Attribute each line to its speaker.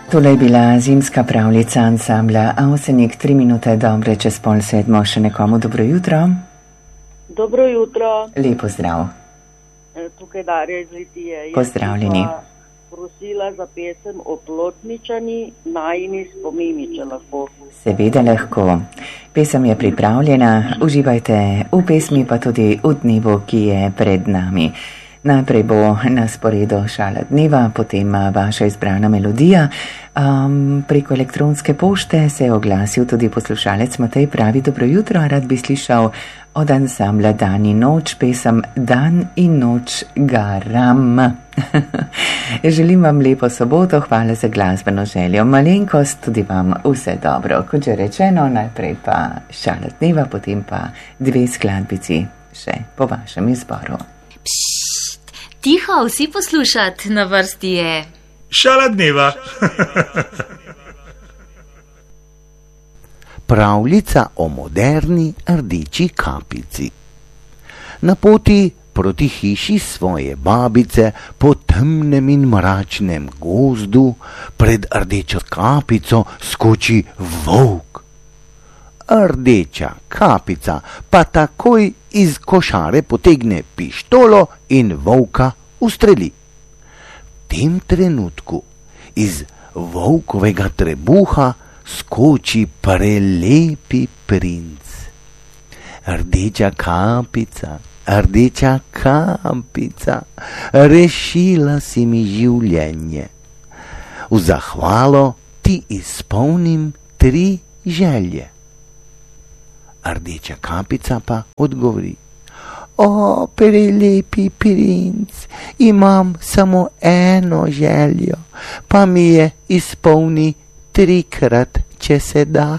Speaker 1: Tole je bila zimska pravljica ansambla Avsenik, 3 minute dobre čez 6:30. Še nekomu dobro jutro.
Speaker 2: Dobro jutro.
Speaker 1: Lepo zdrav.
Speaker 2: Tukaj Darja iz Litije.
Speaker 1: Pozdravljeni.
Speaker 2: Jaz bi prosila za pesem Oplotničani, najini spomini, če lahko.
Speaker 1: Seveda lahko. Pesem je pripravljena, uživajte v pesmi, pa tudi v dnevu, ki je pred nami. Najprej bo na sporedu šala dneva, potem vaša izbrana melodija. Preko elektronske pošte se je oglasil tudi poslušalec Matej, pravi: dobro jutro, rad bi slišal od ansambla Dan in noč pesem Dan in noč garam. Želim vam lepo soboto, hvala za glasbeno željo, malenkost, tudi vam vse dobro. Kot že rečeno, najprej pa šala dneva, potem pa 2 skladbici še po vašem izboru.
Speaker 3: Tiho, vsi poslušat, na vrsti je
Speaker 4: šala dneva.
Speaker 5: Pravljica o moderni rdeči kapici. Na poti proti hiši svoje babice po temnem in mračnem gozdu pred rdečo kapico skoči volk. Rdeča kapica pa takoj iz košare potegne pištolo in volka ustreli. V tem trenutku iz volkovega trebuha skoči prelepi princ. Rdeča kapica, rešila si mi življenje. V zahvalo ti izpolnim 3 želje. Rdeča kapica pa odgovori: o, prelepi princ, imam samo 1 željo, pa mi je izpolni 3-krat, če se da.